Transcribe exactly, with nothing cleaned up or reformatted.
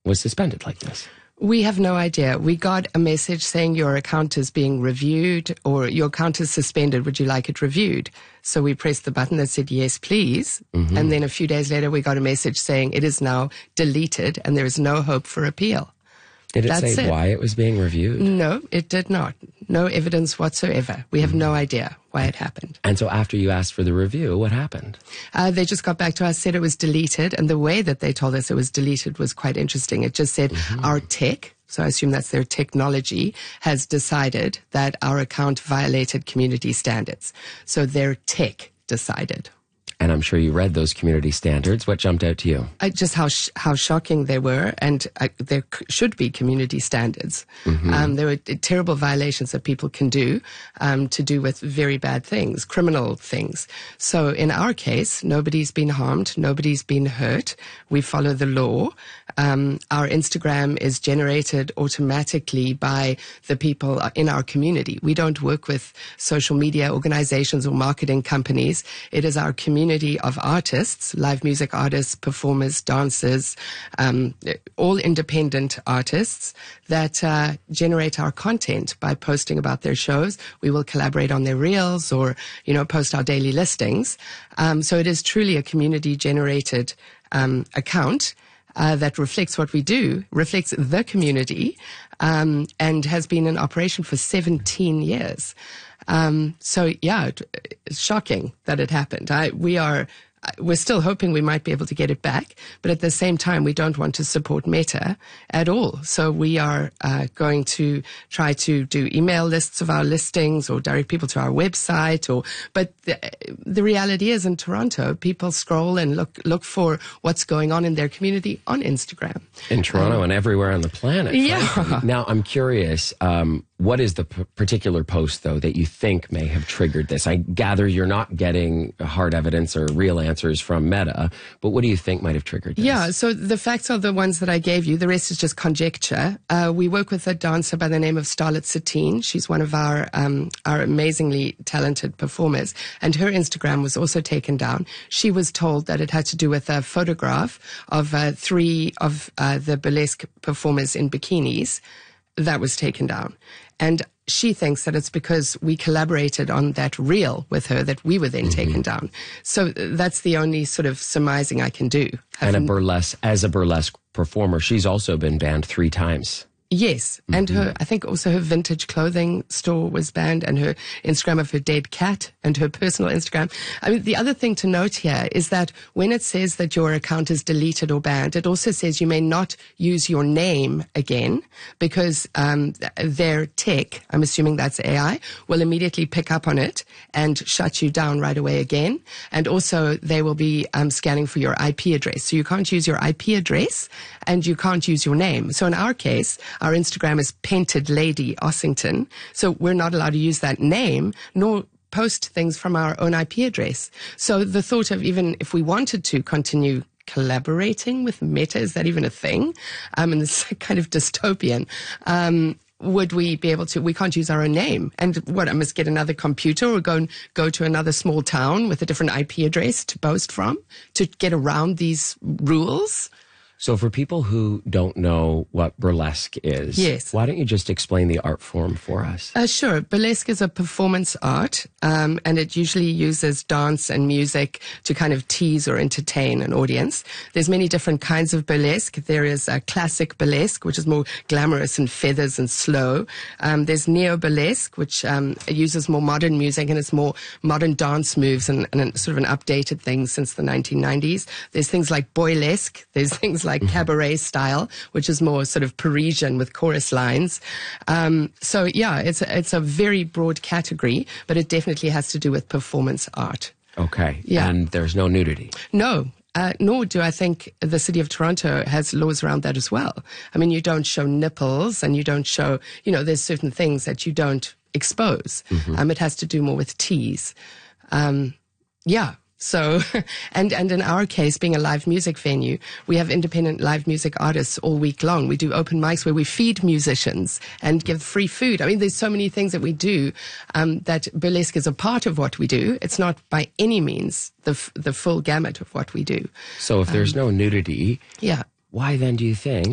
was suspended like this? We have no idea. We got a message saying your account is being reviewed or your account is suspended. Would you like it reviewed? So we pressed the button that said, yes, please. Mm-hmm. And then a few days later, we got a message saying it is now deleted and there is no hope for appeal. Did it That's say it. why it was being reviewed? No, it did not. No evidence whatsoever. We have mm-hmm. no idea why it happened. And so after you asked for the review, what happened? Uh, they just got back to us, said it was deleted. And the way that they told us it was deleted was quite interesting. It just said mm-hmm. our tech, so I assume that's their technology, has decided that our account violated community standards. So their tech decided. And I'm sure you read those community standards. What jumped out to you? Uh, just how sh- how shocking they were, and uh, there c- should be community standards. Mm-hmm. Um, there were t- terrible violations that people can do um, to do with very bad things, criminal things. So in our case, nobody's been harmed, nobody's been hurt. We follow the law. Um, our Instagram is generated automatically by the people in our community. We don't work with social media organizations or marketing companies. It is our community of artists, live music artists, performers, dancers, um, all independent artists that uh, generate our content by posting about their shows. We will collaborate on their reels or, you know, post our daily listings. Um, so it is truly a community-generated um, account uh, that reflects what we do, reflects the community, um, and has been in operation for seventeen years. Um, so yeah, it, it's shocking that it happened. I, we are, we're still hoping we might be able to get it back, but at the same time, we don't want to support Meta at all. So we are uh, going to try to do email lists of our listings or direct people to our website. Or, but the, the reality is, in Toronto, people scroll and look look for what's going on in their community on Instagram. In Toronto um, and everywhere on the planet. Yeah. Frankly. Now, I'm curious. Um, What is the p- particular post, though, that you think may have triggered this? I gather you're not getting hard evidence or real answers from Meta, but what do you think might have triggered this? Yeah, so the facts are the ones that I gave you. The rest is just conjecture. Uh, we work with a dancer by the name of Starlet Satine. She's one of our um, our amazingly talented performers, and her Instagram was also taken down. She was told that it had to do with a photograph of uh, three of uh, the burlesque performers in bikinis that was taken down. And she thinks that it's because we collaborated on that reel with her that we were then mm-hmm. taken down. So that's the only sort of surmising I can do. And a burlesque, as a burlesque performer, she's also been banned three times. Yes, mm-hmm. and her, I think also her vintage clothing store was banned, and her Instagram of her dead cat, and her personal Instagram. I mean, the other thing to note here is that when it says that your account is deleted or banned, it also says you may not use your name again, because um, their tech, I'm assuming that's A I, will immediately pick up on it and shut you down right away again. And also they will be um, scanning for your I P address. So you can't use your I P address and you can't use your name. So in our case, our Instagram is Painted Lady Ossington. So we're not allowed to use that name, nor post things from our own I P address. So the thought of, even if we wanted to continue collaborating with Meta, is that even a thing? Um, and it's kind of dystopian. Um, would we be able to, we can't use our own name. And what, I must get another computer or go and go to another small town with a different I P address to post from to get around these rules? So for people who don't know what burlesque is, yes. why don't you just explain the art form for us? Uh, sure. Burlesque is a performance art, um, and it usually uses dance and music to kind of tease or entertain an audience. There's many different kinds of burlesque. There is a classic burlesque, which is more glamorous and feathers and slow. Um, there's neo-burlesque, which um, uses more modern music, and it's more modern dance moves and, and sort of an updated thing since the nineteen nineties. There's things like boylesque. There's things like like cabaret style, which is more sort of Parisian with chorus lines. Um, so yeah, it's a, it's a very broad category, but it definitely has to do with performance art. Okay. Yeah. And there's no nudity? No. Uh, nor do I think the City of Toronto has laws around that as well. I mean, you don't show nipples and you don't show, you know, there's certain things that you don't expose. Mm-hmm. Um, it has to do more with tease. Um, yeah. So, and, and in our case, being a live music venue, we have independent live music artists all week long. We do open mics where we feed musicians and give free food. I mean, there's so many things that we do, um, that burlesque is a part of what we do. It's not by any means the, f- the full gamut of what we do. So if there's um, no nudity, yeah. why then do you think